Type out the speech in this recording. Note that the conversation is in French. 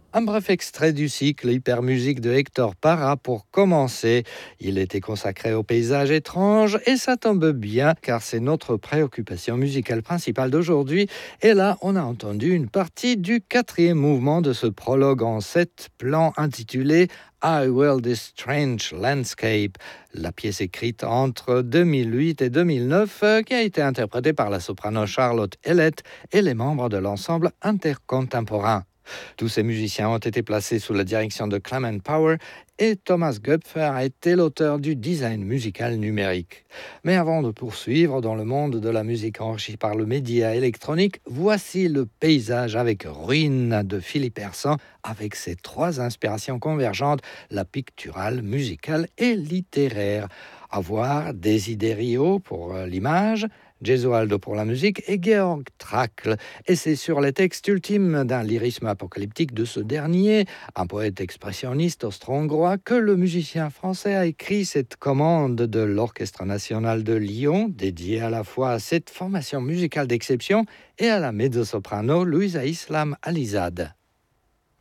Un bref extrait du cycle Hypermusique de Hector Parra pour commencer. Il était consacré aux paysages étranges et ça tombe bien car c'est notre préoccupation musicale principale d'aujourd'hui. Et là, on a entendu une partie du quatrième mouvement de ce prologue en 7 plans intitulé I Will This Strange Landscape, la pièce écrite entre 2008 et 2009 qui a été interprétée par la soprano Charlotte Ellett et les membres de l'ensemble intercontemporain. Tous ces musiciens ont été placés sous la direction de Clement Power et Thomas Göpfer a été l'auteur du design musical numérique. Mais avant de poursuivre dans le monde de la musique enrichie par le média électronique, voici le paysage avec Ruine de Philippe Hersan avec ses 3 inspirations convergentes, la picturale, musicale et littéraire. À voir Desiderio pour l'image, Gesualdo pour la musique et Georg Trakl. Et c'est sur les textes ultimes d'un lyrisme apocalyptique de ce dernier, un poète expressionniste austro-hongrois, que le musicien français a écrit cette commande de l'Orchestre national de Lyon, dédiée à la fois à cette formation musicale d'exception et à la mezzo-soprano Louisa Islam Alizade.